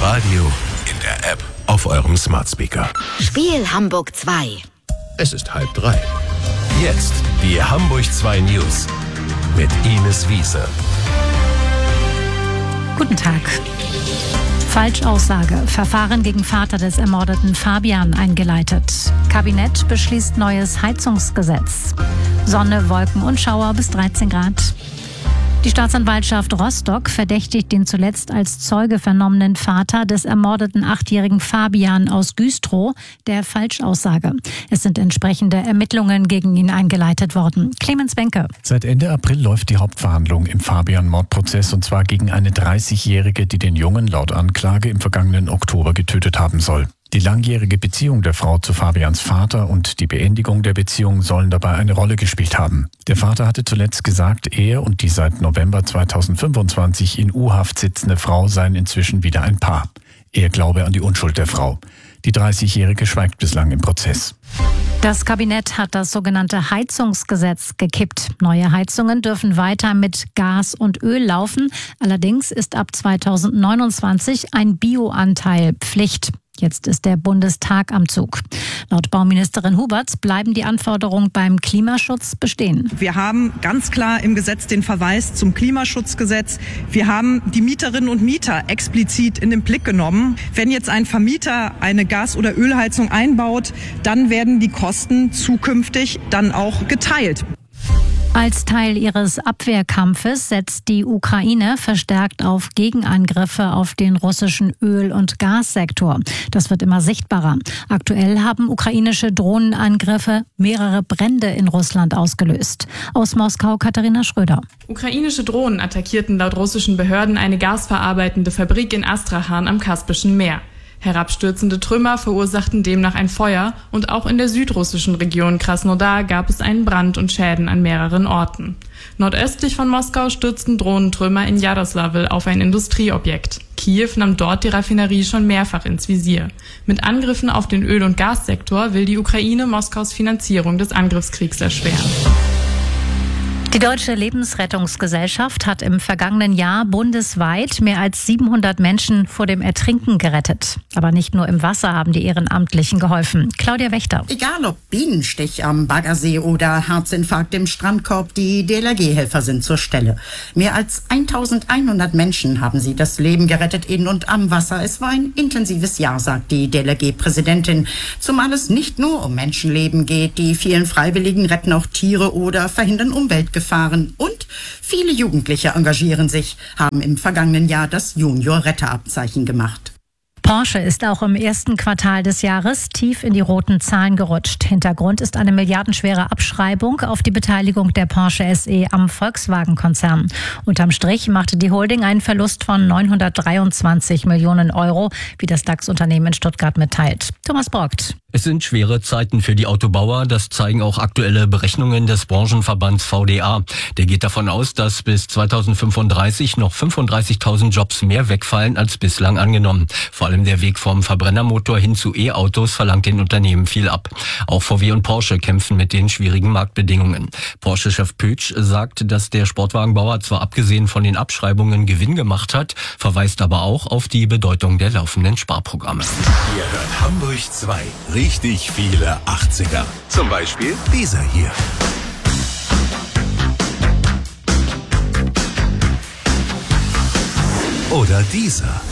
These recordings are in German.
Radio, in der App, auf eurem Smart Speaker. Spiel Hamburg 2. Es ist 2:30. Jetzt die Hamburg 2 News mit Ines Wiese. Guten Tag. Falschaussage. Verfahren gegen Vater des ermordeten Fabian eingeleitet. Kabinett beschließt neues Heizungsgesetz. Sonne, Wolken und Schauer bis 13 Grad. Die Staatsanwaltschaft Rostock verdächtigt den zuletzt als Zeuge vernommenen Vater des ermordeten 8-jährigen Fabian aus Güstrow der Falschaussage. Es sind entsprechende Ermittlungen gegen ihn eingeleitet worden. Clemens Benke. Seit Ende April läuft die Hauptverhandlung im Fabian-Mordprozess, und zwar gegen eine 30-Jährige, die den Jungen laut Anklage im vergangenen Oktober getötet haben soll. Die langjährige Beziehung der Frau zu Fabians Vater und die Beendigung der Beziehung sollen dabei eine Rolle gespielt haben. Der Vater hatte zuletzt gesagt, er und die seit November 2025 in U-Haft sitzende Frau seien inzwischen wieder ein Paar. Er glaube an die Unschuld der Frau. Die 30-Jährige schweigt bislang im Prozess. Das Kabinett hat das sogenannte Heizungsgesetz gekippt. Neue Heizungen dürfen weiter mit Gas und Öl laufen. Allerdings ist ab 2029 ein Bioanteil Pflicht. Jetzt ist der Bundestag am Zug. Laut Bauministerin Huberts bleiben die Anforderungen beim Klimaschutz bestehen. Wir haben ganz klar im Gesetz den Verweis zum Klimaschutzgesetz. Wir haben die Mieterinnen und Mieter explizit in den Blick genommen. Wenn jetzt ein Vermieter eine Gas- oder Ölheizung einbaut, dann werden die Kosten zukünftig dann auch geteilt. Als Teil ihres Abwehrkampfes setzt die Ukraine verstärkt auf Gegenangriffe auf den russischen Öl- und Gassektor. Das wird immer sichtbarer. Aktuell haben ukrainische Drohnenangriffe mehrere Brände in Russland ausgelöst. Aus Moskau Katharina Schröder. Ukrainische Drohnen attackierten laut russischen Behörden eine gasverarbeitende Fabrik in Astrachan am Kaspischen Meer. Herabstürzende Trümmer verursachten demnach ein Feuer, und auch in der südrussischen Region Krasnodar gab es einen Brand und Schäden an mehreren Orten. Nordöstlich von Moskau stürzten Drohnentrümmer in Jaroslawl auf ein Industrieobjekt. Kiew nahm dort die Raffinerie schon mehrfach ins Visier. Mit Angriffen auf den Öl- und Gassektor will die Ukraine Moskaus Finanzierung des Angriffskriegs erschweren. Die Deutsche Lebensrettungsgesellschaft hat im vergangenen Jahr bundesweit mehr als 700 Menschen vor dem Ertrinken gerettet. Aber nicht nur im Wasser haben die Ehrenamtlichen geholfen. Claudia Wächter. Egal ob Bienenstich am Baggersee oder Herzinfarkt im Strandkorb, die DLRG-Helfer sind zur Stelle. Mehr als 1100 Menschen haben sie das Leben gerettet in und am Wasser. Es war ein intensives Jahr, sagt die DLRG-Präsidentin. Zumal es nicht nur um Menschenleben geht. Die vielen Freiwilligen retten auch Tiere oder verhindern Umweltgefahren. Und viele Jugendliche engagieren sich, haben im vergangenen Jahr das Junior-Retterabzeichen gemacht. Porsche ist auch im ersten Quartal des Jahres tief in die roten Zahlen gerutscht. Hintergrund ist eine milliardenschwere Abschreibung auf die Beteiligung der Porsche SE am Volkswagen-Konzern. Unterm Strich machte die Holding einen Verlust von 923 Millionen Euro, wie das DAX-Unternehmen in Stuttgart mitteilt. Thomas Brockt. Es sind schwere Zeiten für die Autobauer, das zeigen auch aktuelle Berechnungen des Branchenverbands VDA. Der geht davon aus, dass bis 2035 noch 35.000 Jobs mehr wegfallen als bislang angenommen. Vor allem der Weg vom Verbrennermotor hin zu E-Autos verlangt den Unternehmen viel ab. Auch VW und Porsche kämpfen mit den schwierigen Marktbedingungen. Porsche-Chef Pötsch sagt, dass der Sportwagenbauer zwar abgesehen von den Abschreibungen Gewinn gemacht hat, verweist aber auch auf die Bedeutung der laufenden Sparprogramme. Ihr hört Hamburg 2. Richtig viele 80er. Zum Beispiel dieser hier. Oder dieser.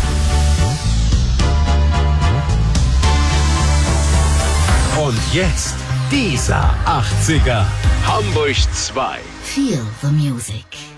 Und jetzt dieser 80er. Hamburg 2. Feel the music.